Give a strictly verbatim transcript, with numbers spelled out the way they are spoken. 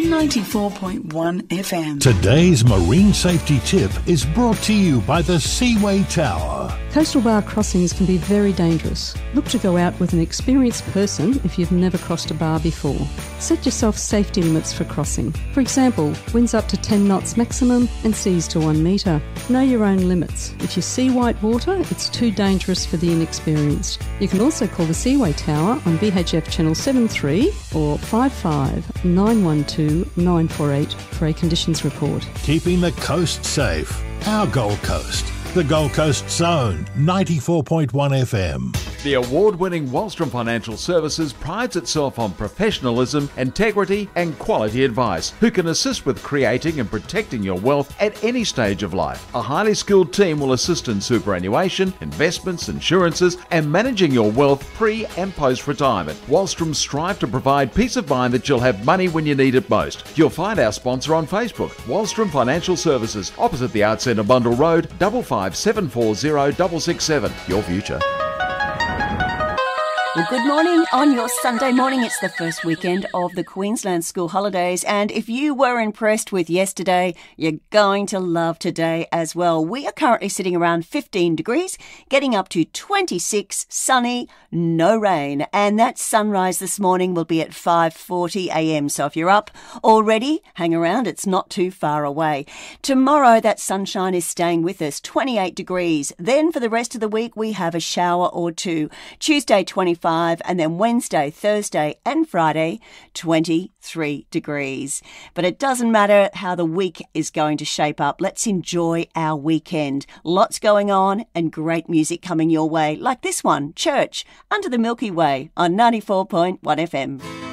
ninety-four point one F M. Today's marine safety tip is brought to you by the Seaway Tower. Coastal bar crossings can be very dangerous. Look to go out with an experienced person if you've never crossed a bar before. Set yourself safety limits for crossing. For example, winds up to ten knots maximum and seas to one metre. Know your own limits. If you see white water, it's too dangerous for the inexperienced. You can also call the Seaway Tower on B H F channel seven three or five five nine one two nine four eight for a conditions report. Keeping the coast safe. Our Gold Coast. The Gold Coast Zone, ninety-four point one F M. The award-winning Wallstrom Financial Services prides itself on professionalism, integrity and quality advice, who can assist with creating and protecting your wealth at any stage of life. A highly skilled team will assist in superannuation, investments, insurances and managing your wealth pre and post-retirement. Wallstrom strive to provide peace of mind that you'll have money when you need it most. You'll find our sponsor on Facebook, Wallstrom Financial Services, opposite the Arts Centre Bundle Road, double five seven four zero six six seven. Your future. Well, good morning on your Sunday morning. It's the first weekend of the Queensland school holidays, and if you were impressed with yesterday, you're going to love today as well. We are currently sitting around fifteen degrees, getting up to twenty-six, sunny, no rain, and that sunrise this morning will be at five forty a m, so if you're up already, hang around, it's not too far away. Tomorrow, that sunshine is staying with us, twenty-eight degrees. Then for the rest of the week, we have a shower or two. Tuesday, twenty-five, and then Wednesday, Thursday and Friday, twenty-three degrees. But it doesn't matter how the week is going to shape up. Let's enjoy our weekend. Lots going on and great music coming your way, like this one, Church, Under the Milky Way on ninety-four point one F M.